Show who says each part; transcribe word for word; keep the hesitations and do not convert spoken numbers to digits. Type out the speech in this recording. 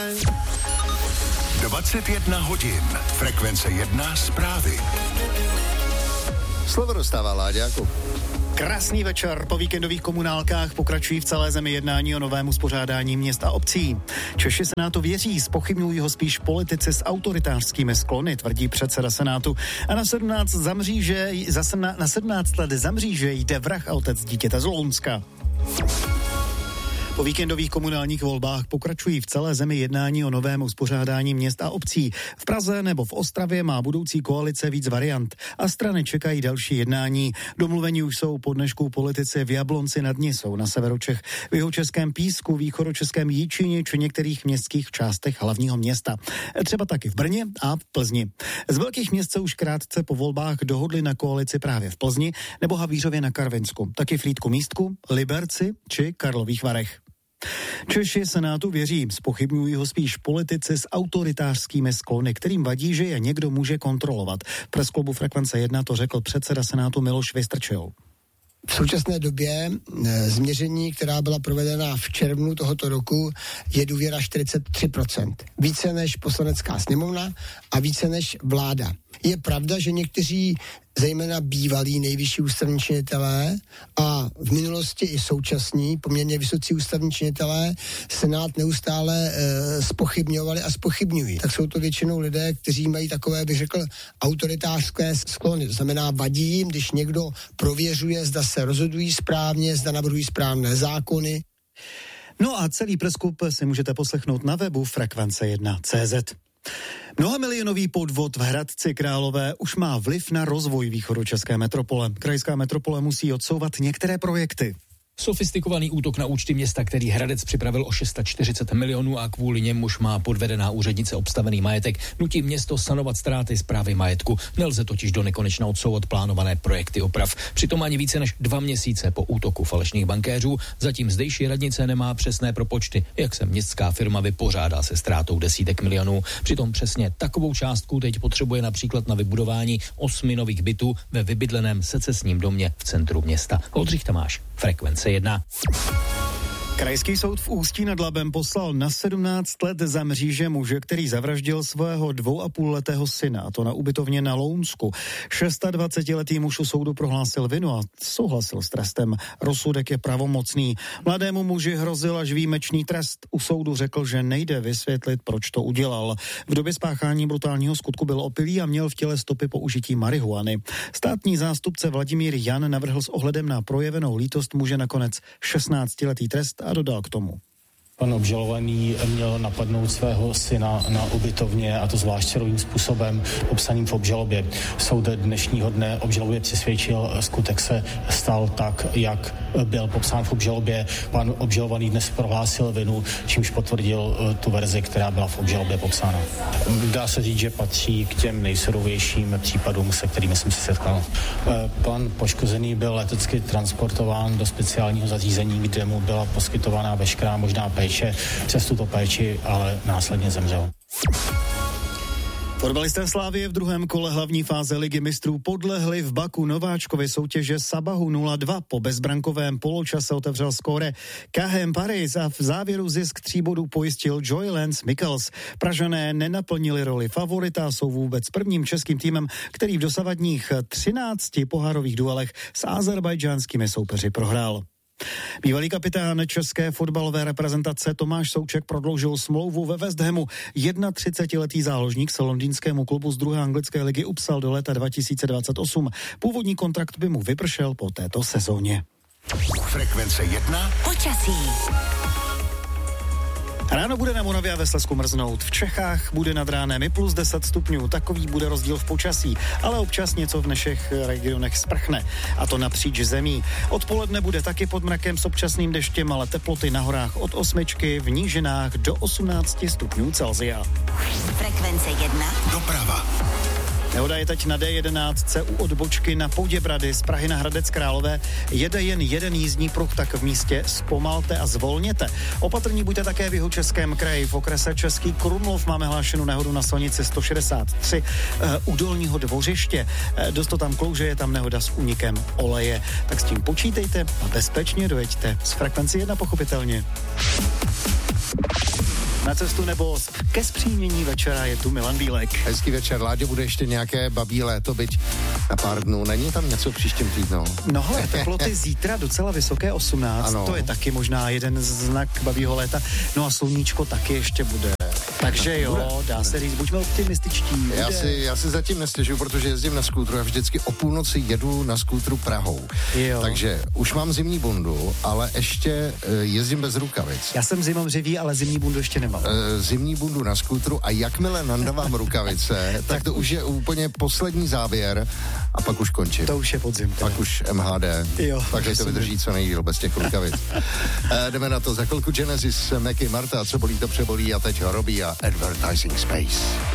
Speaker 1: dvacet jedna hodin. Frekvence jedna zprávy.
Speaker 2: Slovo dostává Láďáku.
Speaker 3: Krásný večer. Po víkendových komunálkách pokračují v celé zemi jednání o novém uspořádání měst a obcí. Češi Senátu věří, zpochybňují ho spíš politici s autoritářskými sklony, tvrdí předseda Senátu. A na sedmnáct, zamříže, zase na, na sedmnáct let zamříže jde vrah a otec dítěte z Lounska. Po víkendových komunálních volbách pokračují v celé zemi jednání o novém uspořádání měst a obcí. V Praze nebo v Ostravě má budoucí koalice víc variant a strany čekají další jednání. Domluvení už jsou po dnešku politici v Jablonci nad Nisou na severu Čech, v jihočeském Písku, východočeském Jíčíně či některých městských částech hlavního města. Třeba taky v Brně a v Plzni. Z velkých měst se už krátce po volbách dohodli na koalici právě v Plzni nebo Havířově na Karvinsku, taky v Frýdku-Místku, Liberci či Karlových Varech. Češi Senátu věří, zpochybňují ho spíš politici s autoritářskými sklony, kterým vadí, že je někdo může kontrolovat. V presklubu Frekvence jedna to řekl předseda Senátu Miloš Vystrčil.
Speaker 4: V současné době změření, která byla provedena v červnu tohoto roku, je důvěra čtyřicet tři procent. Více než poslanecká sněmovna a více než vláda. Je pravda, že někteří, zejména bývalí nejvyšší ústavní činitelé a v minulosti i současní, poměrně vysocí ústavní činitelé, Senát neustále e, zpochybňovali a zpochybňují. Tak jsou to většinou lidé, kteří mají takové, bych řekl, autoritářské sklony. To znamená, vadí jim, když někdo prověřuje, zda se rozhodují správně, zda navrhují správné zákony.
Speaker 3: No a celý preskup si můžete poslechnout na webu frekvence jedna tečka cé zet. Mnohamilionový podvod v Hradci Králové už má vliv na rozvoj východočeské metropole. Krajská metropole musí odsouvat některé projekty.
Speaker 5: Sofistikovaný útok na účty města, který Hradec připravil o šest set čtyřicet milionů a kvůli němuž má podvedená úřednice obstavený majetek, nutí město sanovat ztráty správy majetku. Nelze totiž do nekonečna odsouvat plánované projekty oprav. Přitom ani více než dva měsíce po útoku falešných bankéřů zatím zdejší radnice nemá přesné propočty, jak se městská firma vypořádá se ztrátou desítek milionů. Přitom přesně takovou částku teď potřebuje například na vybudování osmi nových bytů ve vybydleném secesním domě v centru města. Oldřich Tamáš, Frekvence jedna.
Speaker 3: Krajský soud v Ústí nad Labem poslal na sedmnáct let za mříže muže, který zavraždil svého dvou a půl letého syna, a to na ubytovně na Lounsku. dvacetšestiletý muž u soudu prohlásil vinu a souhlasil s trestem. Rozsudek je pravomocný. Mladému muži hrozil až výjimečný trest. U soudu řekl, že nejde vysvětlit, proč to udělal. V době spáchání brutálního skutku byl opilý a měl v těle stopy použití marihuany. Státní zástupce Vladimír Jan navrhl s ohledem na projevenou lítost muže nakonec šestnáctiletý trest a dodal k tomu.
Speaker 6: Pan obžalovaný měl napadnout svého syna na ubytovně, a to zvlášť silovým způsobem popsaným v obžalobě. Soud dnešního dne obžalobě přisvědčil, skutek se stal tak, jak byl popsán v obžalobě. Pan obžalovaný dnes prohlásil vinu, čímž potvrdil tu verzi, která byla v obžalobě popsána. Dá se říct, že patří k těm nejsurovějším případům, se kterými jsem se setkal. Pan poškozený byl letecky transportován do speciálního zařízení, kde mu byla poskytována veškerá možná péče. Přes tuto péči ale následně zemřel.
Speaker 3: Fotbalisté Slavie v druhém kole hlavní fáze Ligy mistrů podlehli v Baku nováčkově soutěže Sabahu nula dva. Po bezbrankovém poločase otevřel skóre Kahem Paris a v závěru zisk tří bodů pojistil Joy Lance Mikkels. Pražané nenaplnili roli favorita, jsou vůbec prvním českým týmem, který v dosavadních třinácti pohárových duelech s azerbajdžánskými soupeři prohrál. Bývalý kapitán české fotbalové reprezentace Tomáš Souček prodloužil smlouvu ve West Hamu. třicetiletý záložník se londýnskému klubu z druhé anglické ligy upsal do léta dva tisíce dvacet osm. Původní kontrakt by mu vypršel po této sezóně.
Speaker 1: Frekvence jedna.
Speaker 7: Počasí.
Speaker 3: Ráno bude na Moravě a ve Slezsku mrznout. V Čechách bude nad ránem i plus deset stupňů. Takový bude rozdíl v počasí, ale občas něco v našich regionech sprchne. A to napříč zemí. Odpoledne bude taky pod mrakem s občasným deštěm, ale teploty na horách od osmičky, v nížinách do osmnácti stupňů Celsia.
Speaker 7: Frekvence jedna.
Speaker 1: Doprava.
Speaker 3: Nehoda je teď na D jedenáct u odbočky na Poděbrady z Prahy na Hradec Králové. Jede jen jeden jízdní pruh, tak v místě zpomalte a zvolněte. Opatrní buďte také v Jihočeském kraji. V okrese Český Krumlov máme hlášenou nehodu na silnici sto šedesát tři uh, u Dolního Dvořiště. Uh, dost to tam klouže, je tam nehoda s únikem oleje. Tak s tím počítejte a bezpečně dojeďte. Z Frekvenci jedna pochopitelně. Na cestu nebo ke zpříjmění večera je tu Milan Bílek.
Speaker 2: Hezký večer, Láďo, bude ještě nějaké babí léto, byť na pár dnů. Není tam něco příštím týdnu?
Speaker 3: No hele, teploty zítra docela vysoké osmnáct, ano. To je taky možná jeden znak babího léta. No a sluníčko taky ještě bude. Takže jo, dá se říct, buďme optimističtí.
Speaker 2: Já si, já si zatím nestěžuju, protože jezdím na skútru a vždycky o půlnoci jedu na skútru Prahou.
Speaker 3: Jo.
Speaker 2: Takže už mám zimní bundu, ale ještě jezdím bez rukavic.
Speaker 3: Já jsem zimomřivý, ale zimní bundu ještě nemám.
Speaker 2: Zimní bundu na skútru a jakmile nandavám rukavice, tak to už je úplně poslední závěr a pak už končím.
Speaker 3: To už je podzim.
Speaker 2: Pak už M H D.
Speaker 3: Jo.
Speaker 2: Takže to vydrží co nejdýl bez těch rukavic. e, jdeme na to. Za chvilku Genesis, Meky, Marta, co bolí, to přebolí a teď Robbie a Advertising Space.